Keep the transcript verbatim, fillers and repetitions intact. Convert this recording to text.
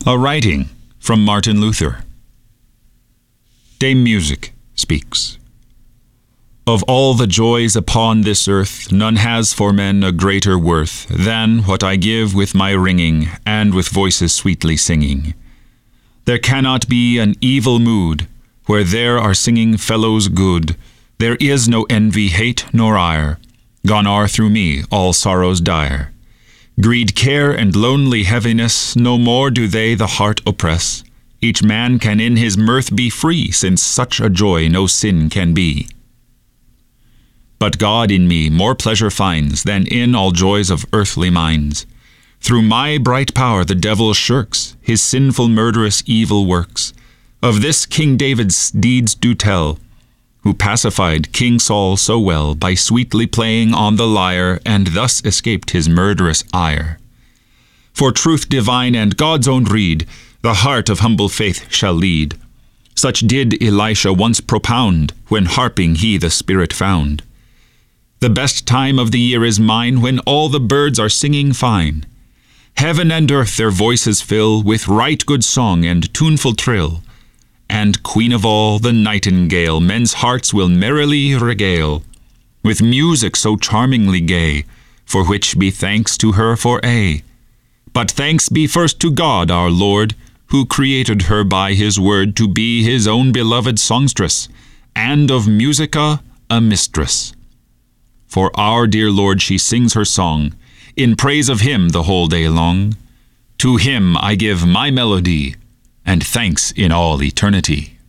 A writing from Martin Luther. Dame Music speaks. Of all the joys upon this earth, none has for men a greater worth than what I give with my ringing, and with voices sweetly singing. There cannot be an evil mood where there are singing fellows good. There is no envy, hate, nor ire. Gone are through me all sorrows dire. Greed, care, and lonely heaviness, no more do they the heart oppress. Each man can in his mirth be free, since such a joy no sin can be. But God in me more pleasure finds than in all joys of earthly minds. Through my bright power the devil shirks his sinful murderous evil works. Of this King David's deeds do tell, who pacified King Saul so well by sweetly playing on the lyre, and thus escaped his murderous ire. For truth divine and God's own rede, the heart of humble faith shall lead. Such did Elisha once propound, when harping he the Spirit found. The best time of the year is mine, when all the birds are singing fine. Heaven and earth their voices fill with right good song and tuneful trill. And queen of all, the nightingale, men's hearts will merrily regale with music so charmingly gay, for which be thanks to her for aye. But thanks be first to God our Lord, who created her by his word to be his own beloved songstress, and of musica a mistress. For our dear Lord she sings her song, in praise of him the whole day long. To him I give my melody, and thanks in all eternity.